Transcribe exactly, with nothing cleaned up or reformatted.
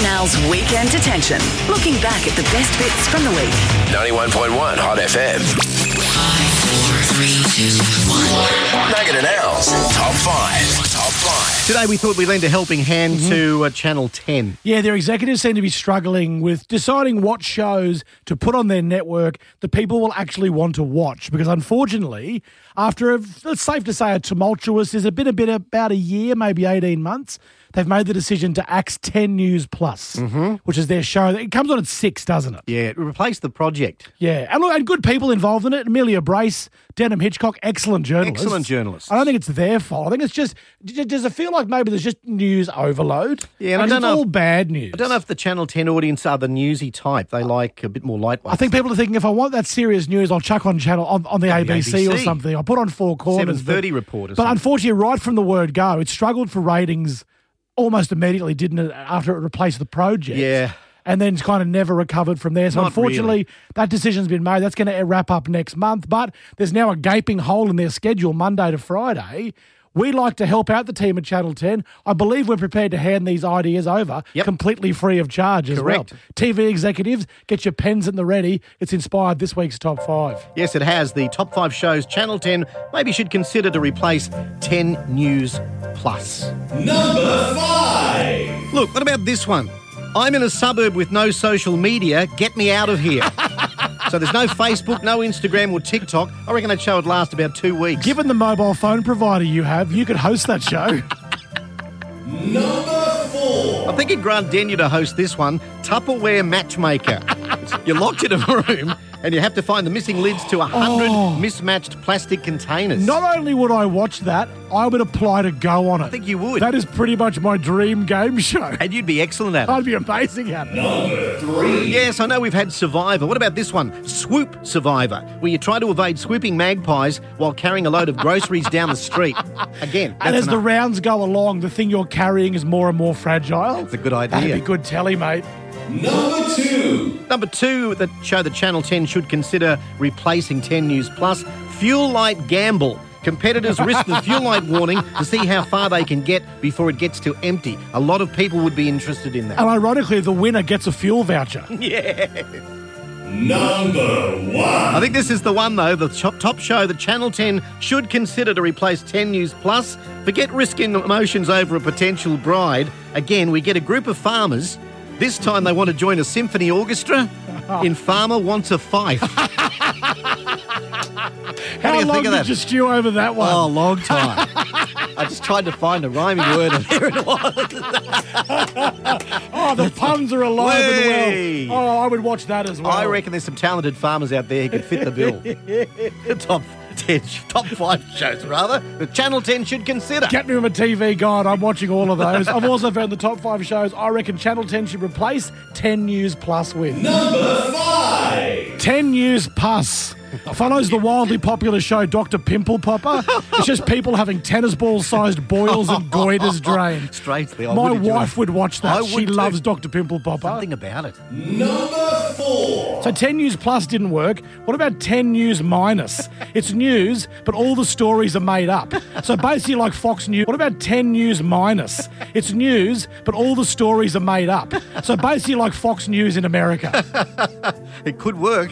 Al's Weekend Detention. Looking back at the best bits from the week. ninety-one point one Hot F M. Five, four, three, two, one. Nugget and Al's Top five. Top five. Today we thought we'd lend a helping hand Mm-hmm. to uh, Channel ten. Yeah, their executives seem to be struggling with deciding what shows to put on their network that people will actually want to watch. Because unfortunately, after, a, it's safe to say, a tumultuous, there's a bit, a bit about a year, maybe eighteen months, they've made the decision to axe ten News Plus, mm-hmm. which is their show. It comes on at six, doesn't it? Yeah, it replaced The Project. Yeah, and look, and good people involved in it. Amelia Brace, Denham Hitchcock, excellent journalists. Excellent journalists. I don't think it's their fault. I think it's just, does it feel like maybe there's just news overload? Yeah, and I Like, don't it's know all if- bad news. I don't know if the Channel ten audience are the newsy type. They like a bit more lightweight. I think people are thinking, if I want that serious news, I'll chuck on channel on, on the Yeah, A the B C or A B C. something. I'll put on Four Corners. seven thirty report or But something. unfortunately, right from the word go, it struggled for ratings almost immediately, didn't it, after it replaced The Project? Yeah. And then it's kind of never recovered from there. So Not unfortunately, really. that decision's been made. That's going to wrap up next month. But there's now a gaping hole in their schedule Monday to Friday. We like to help out the team at Channel ten. I believe we're prepared to hand these ideas over Yep. completely free of charge as Correct. well. T V executives, get your pens in the ready. It's inspired this week's top five. Yes, it has. The top five shows Channel ten maybe should consider to replace ten News Plus. Number five. Look, what about this one? I'm in a suburb with no social media. Get me out of here. So there's no Facebook, no Instagram or TikTok. I reckon that show would last about two weeks. Given the mobile phone provider you have, you could host that show. Number four. I'm thinking Grant Denyer to host this one, Tupperware Matchmaker. You're locked in a room and you have to find the missing lids to a hundred Oh. mismatched plastic containers. Not only would I watch that, I would apply to go on it. I think you would. That is pretty much my dream game show. And you'd be excellent at it. I'd be amazing at it. Number three. Yes, I know we've had Survivor. What about this one? Swoop Survivor, where you try to evade swooping magpies while carrying a load of groceries down the street. Again, And that's as the enough. rounds go along, the thing you're carrying is more and more fragile. That's a good idea. That'd be good telly, mate. Number two. Number two, that show that Channel ten should consider replacing ten News Plus, Fuel Light Gamble. Competitors risk the fuel light warning to see how far they can get before it gets to empty. A lot of people would be interested in that. And ironically, the winner gets a fuel voucher. Number one. I think this is the one, though, the top, top show that Channel ten should consider to replace ten News Plus. Forget risking emotions over a potential bride. Again, we get a group of farmers. This time they want to join a symphony orchestra in Farmer Wants a Fife. How do you long think of did that? you stew over that one? Oh, a long time. I just tried to find a rhyming word and there it was. Oh, the puns are alive Way. and well. Oh, I would watch that as well. I reckon there's some talented farmers out there who could fit the bill. The top ten, top five shows, rather, that Channel ten should consider. Get me on a T V guide. I'm watching all of those. I've also found the top five shows I reckon Channel ten should replace ten News Plus with. Number five. ten News Plus follows the wildly popular show Doctor Pimple Popper. It's just people having tennis ball-sized boils and goiters drained. Strangely, I My would enjoy wife it. would watch that. I would She too. loves Doctor Pimple Popper. Something about it. Number four. So ten News Plus didn't work. What about ten News Minus? It's news, but all the stories are made up. So basically like Fox News. What about ten News Minus? It's news, but all the stories are made up. So basically like Fox News in America. It could work.